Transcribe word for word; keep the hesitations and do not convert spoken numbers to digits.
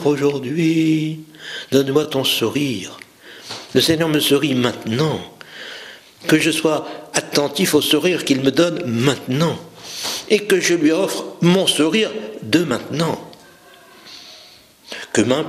aujourd'hui, donne-moi ton sourire. Le Seigneur me sourit maintenant. Que je sois attentif au sourire qu'il me donne maintenant. Et que je lui offre mon sourire de maintenant. Que